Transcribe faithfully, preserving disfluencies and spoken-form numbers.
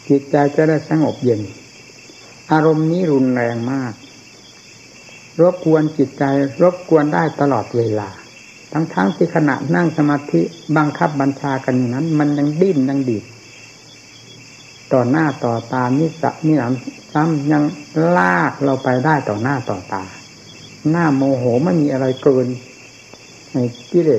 จิตใจจะได้สงบเย็นอารมณ์นี้รุนแรงมากรบกวนจิตใจรบกวนได้ตลอดเวลาทั้งๆที่ขณะนั่งสมาธิบังคับบัญชากันอย่างนั้นมันยังดิ้นยังดีดต่อหน้าต่อตานิสะนิหนำซ้ำยังลากเราไปได้ต่อหน้าต่อตาหน้าโมโหไม่มีอะไรเกินในกิเลส